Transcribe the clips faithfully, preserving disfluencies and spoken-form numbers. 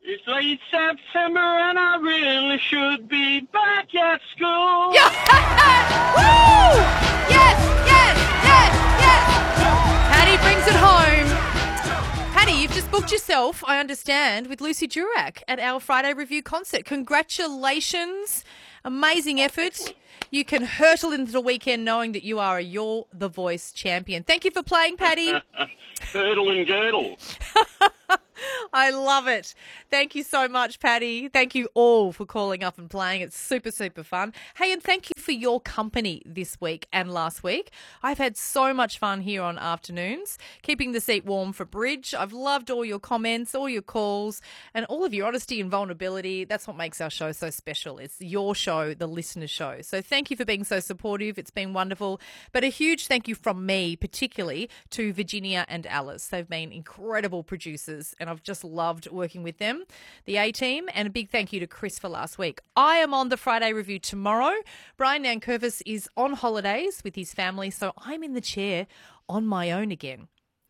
It's late September and I really should be back at school. Woo! Yes, yes, yes, yes. Paddy brings it home. Paddy, you've just booked yourself, I understand, with Lucy Durack at our Friday Review concert. Congratulations. Amazing effort. You can hurtle into the weekend knowing that you are a You're the Voice champion. Thank you for playing, Paddy. Hurdle and girdle. I love it. Thank you so much, Paddy. Thank you all for calling up and playing. It's super, super fun. Hey, and thank you for your company this week and last week. I've had so much fun here on Afternoons, keeping the seat warm for Bridge. I've loved all your comments, all your calls, and all of your honesty and vulnerability. That's what makes our show so special. It's your show, the listener's show. So thank you for being so supportive. It's been wonderful. But a huge thank you from me, particularly, to Virginia and Alice. They've been incredible producers, and I've just loved working with them, the A-team, and a big thank you to Chris for last week. I am on the Friday Review tomorrow. Brian Nankervis is on holidays with his family, so I'm in the chair on my own again.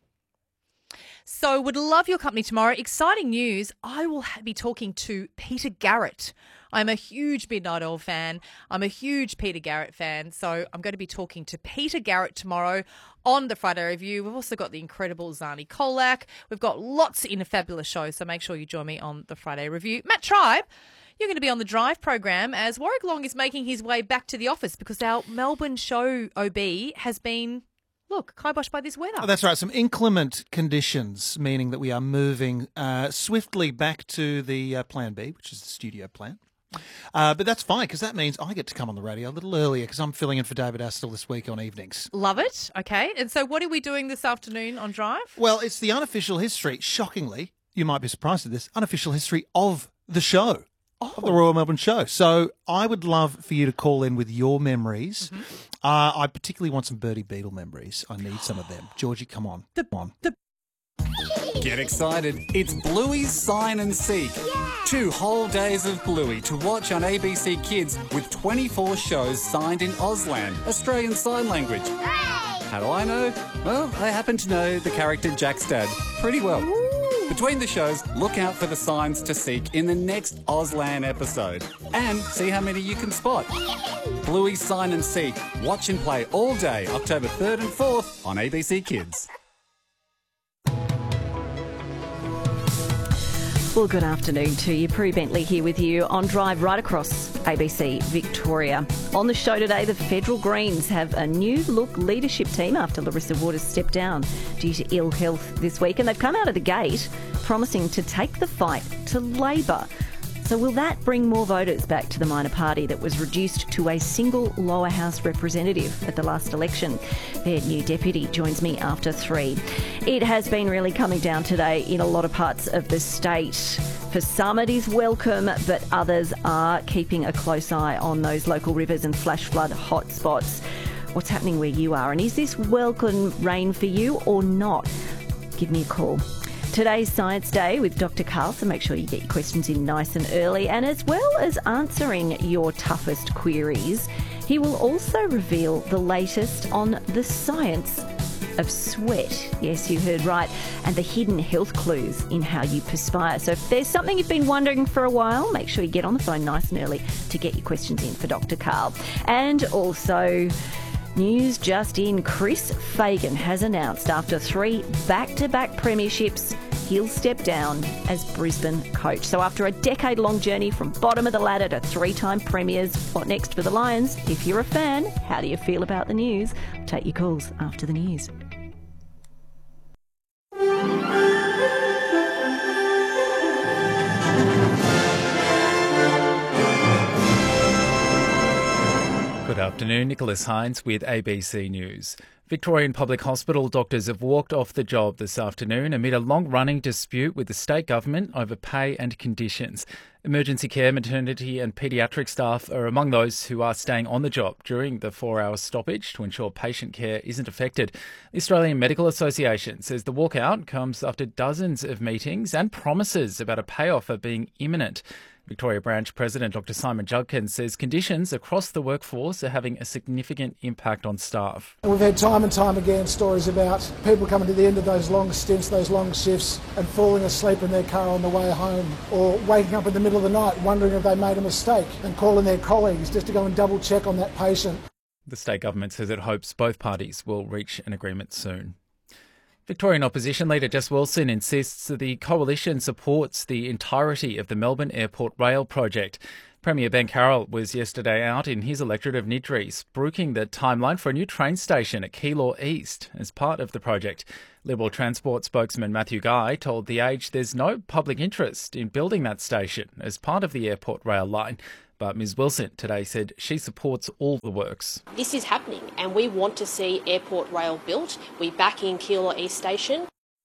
So would love your company tomorrow. Exciting news. I will be talking to Peter Garrett. I'm a huge Midnight Oil fan. I'm a huge Peter Garrett fan. So I'm going to be talking to Peter Garrett tomorrow on the Friday Review. We've also got the incredible Zani Kolak. We've got lots in a fabulous show. So make sure you join me on the Friday Review. Matt Tribe, you're going to be on the Drive program as Warwick Long is making his way back to the office because our Melbourne show O B has been... Look, kiboshed by this weather. Oh, that's right. Some inclement conditions, meaning that we are moving uh, swiftly back to the uh, Plan B, which is the studio plan. Uh, but that's fine because that means I get to come on the radio a little earlier because I'm filling in for David Astle this week on evenings. Love it. Okay. And so what are we doing this afternoon on Drive? Well, it's the unofficial history, shockingly, you might be surprised at this, unofficial history of the show. Oh. Of the Royal Melbourne Show. So I would love for you to call in with your memories. Mm-hmm. Uh, I particularly want some Bertie Beetle memories. I need some of them. Georgie, come on. The, come on. The... Get excited. It's Bluey's Sign and Seek. Yeah. Two whole days of Bluey to watch on A B C Kids with twenty-four shows signed in Auslan, Australian Sign Language. Hey! How do I know? Well, I happen to know the character Jack's dad pretty well. Ooh. Between the shows, look out for the signs to seek in the next Auslan episode and see how many you can spot. Bluey's Sign and Seek. Watch and play all day, October third and fourth on A B C Kids. Well, good afternoon to you. Prue Bentley here with you on Drive right across A B C Victoria. On the show today, the Federal Greens have a new look leadership team after Larissa Waters stepped down due to ill health this week, and they've come out of the gate promising to take the fight to Labor. So will that bring more voters back to the minor party that was reduced to a single lower house representative at the last election? Their new deputy joins me after three. It has been really coming down today in a lot of parts of the state. For some it is welcome, but others are keeping a close eye on those local rivers and flash flood hotspots. What's happening where you are? And is this welcome rain for you or not? Give me a call. Today's Science Day with Doctor Karl, so make sure you get your questions in nice and early. And as well as answering your toughest queries, he will also reveal the latest on the science of sweat. Yes, you heard right. And the hidden health clues in how you perspire. So if there's something you've been wondering for a while, make sure you get on the phone nice and early to get your questions in for Doctor Karl. And also... news just in, Chris Fagan has announced after three back-to-back premierships, he'll step down as Brisbane coach. So after a decade-long journey from bottom of the ladder to three-time premiers, what next for the Lions? If you're a fan, how do you feel about the news? Take your calls after the news. Good afternoon, Nicholas Hines with A B C News. Victorian Public Hospital doctors have walked off the job this afternoon amid a long-running dispute with the state government over pay and conditions. Emergency care, maternity and paediatric staff are among those who are staying on the job during the four-hour stoppage to ensure patient care isn't affected. The Australian Medical Association says the walkout comes after dozens of meetings and promises about a payoff are being imminent. Victoria Branch President Doctor Simon Judkins says conditions across the workforce are having a significant impact on staff. We've had time and time again stories about people coming to the end of those long stints, those long shifts, and falling asleep in their car on the way home, or waking up in the middle of the night wondering if they made a mistake and calling their colleagues just to go and double check on that patient. The state government says it hopes both parties will reach an agreement soon. Victorian opposition leader Jess Wilson insists that the coalition supports the entirety of the Melbourne Airport Rail project. Premier Ben Carroll was yesterday out in his electorate of Niddrie, spruiking the timeline for a new train station at Keilor East as part of the project. Liberal Transport spokesman Matthew Guy told The Age there's no public interest in building that station as part of the airport rail line. But Ms Wilson today said she supports all the works. This is happening and we want to see airport rail built. We back in Keilor East Station.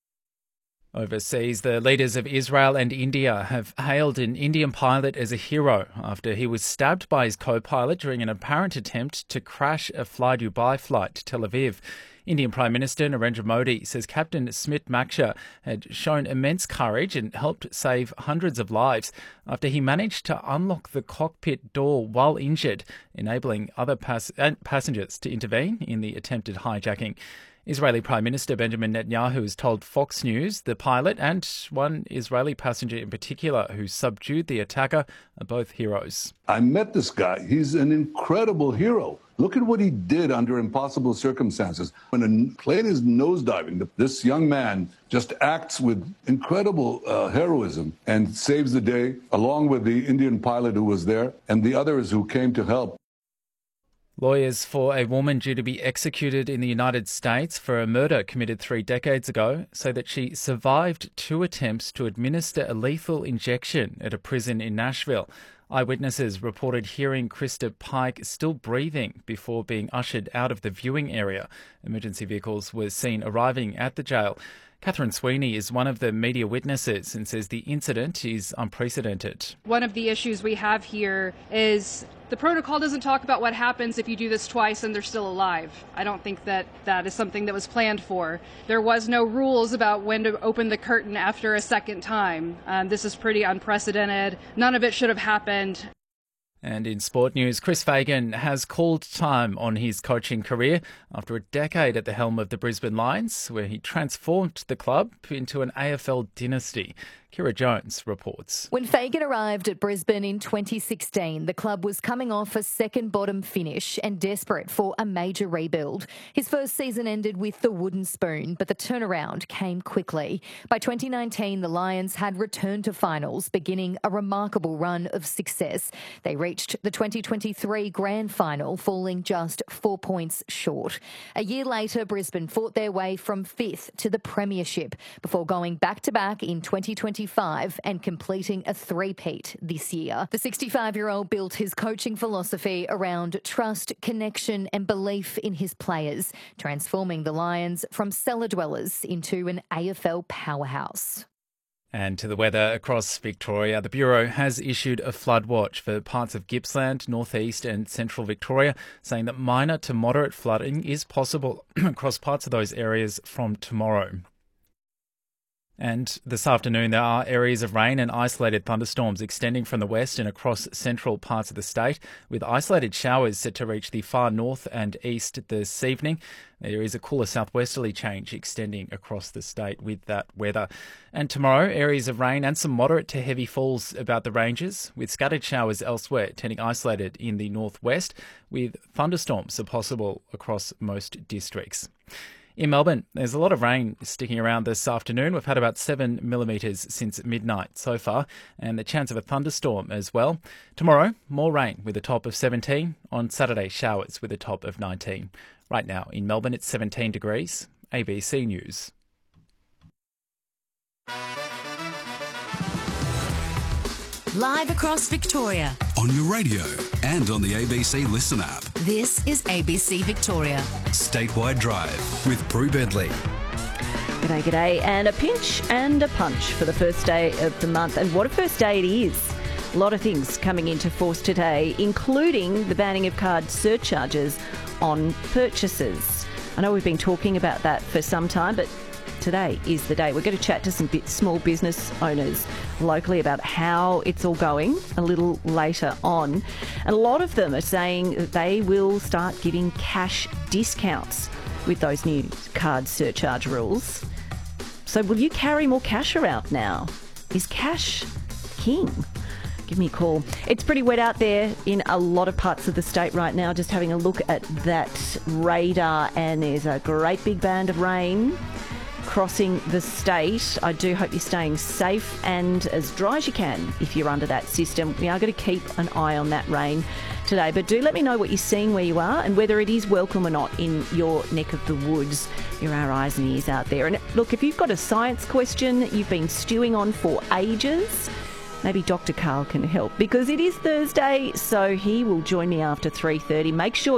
Overseas, the leaders of Israel and India have hailed an Indian pilot as a hero after he was stabbed by his co-pilot during an apparent attempt to crash a Fly Dubai flight to Tel Aviv. Indian Prime Minister Narendra Modi says Captain Smit Maksha had shown immense courage and helped save hundreds of lives after he managed to unlock the cockpit door while injured, enabling other pass- passengers to intervene in the attempted hijacking. Israeli Prime Minister Benjamin Netanyahu has told Fox News the pilot and one Israeli passenger in particular who subdued the attacker are both heroes. I met this guy. He's an incredible hero. Look at what he did under impossible circumstances. When a plane is nosediving, this young man just acts with incredible uh, heroism and saves the day, along with the Indian pilot who was there and the others who came to help. Lawyers for a woman due to be executed in the United States for a murder committed three decades ago say that she survived two attempts to administer a lethal injection at a prison in Nashville. Eyewitnesses reported hearing Krista Pike still breathing before being ushered out of the viewing area. Emergency vehicles were seen arriving at the jail. Catherine Sweeney is one of the media witnesses and says the incident is unprecedented. One of the issues we have here is the protocol doesn't talk about what happens if you do this twice and they're still alive. I don't think that that is something that was planned for. There was no rules about when to open the curtain after a second time. Um, this is pretty unprecedented. None of it should have happened. And in sport news, Chris Fagan has called time on his coaching career after a decade at the helm of the Brisbane Lions, where he transformed the club into an A F L dynasty. Kira Jones reports. When Fagan arrived at Brisbane in twenty sixteen, the club was coming off a second bottom finish and desperate for a major rebuild. His first season ended with the wooden spoon, but the turnaround came quickly. By twenty nineteen, the Lions had returned to finals, beginning a remarkable run of success. They reached the twenty twenty-three grand final, falling just four points short. A year later, Brisbane fought their way from fifth to the premiership before going back-to-back in twenty twenty-five and completing a three-peat this year. The sixty-five-year-old built his coaching philosophy around trust, connection and belief in his players, transforming the Lions from cellar dwellers into an A F L powerhouse. And to the weather across Victoria, the Bureau has issued a flood watch for parts of Gippsland, northeast and central Victoria, saying that minor to moderate flooding is possible across parts of those areas from tomorrow. And this afternoon, there are areas of rain and isolated thunderstorms extending from the west and across central parts of the state, with isolated showers set to reach the far north and east this evening. There is a cooler southwesterly change extending across the state with that weather. And tomorrow, areas of rain and some moderate to heavy falls about the ranges, with scattered showers elsewhere tending isolated in the northwest, with thunderstorms are possible across most districts. In Melbourne, there's a lot of rain sticking around this afternoon. We've had about seven millimetres since midnight so far, and the chance of a thunderstorm as well. Tomorrow, more rain with a top of seventeen. On Saturday, showers with a top of nineteen. Right now in Melbourne, it's seventeen degrees. A B C News. Live across Victoria. On your radio and on the A B C Listen app. This is A B C Victoria. Statewide Drive with Prue Bentley. G'day, g'day. And a pinch and a punch for the first day of the month. And what a first day it is. A lot of things coming into force today, including the banning of card surcharges on purchases. I know we've been talking about that for some time, but today is the day. We're going to chat to some bit small business owners locally about how it's all going a little later on. And a lot of them are saying that they will start giving cash discounts with those new card surcharge rules. So will you carry more cash around now? Is cash king? Give me a call. It's pretty wet out there in a lot of parts of the state right now. Just having a look at that radar, and there's a great big band of rain crossing the state. I do hope you're staying safe and as dry as you can if you're under that system. We are going to keep an eye on that rain today, but do let me know what you're seeing where you are and whether it is welcome or not in your neck of the woods. You're our eyes and ears out there. And look, if you've got a science question that you've been stewing on for ages, maybe Doctor Carl can help, because it is Thursday, so he will join me after three thirty. Make sure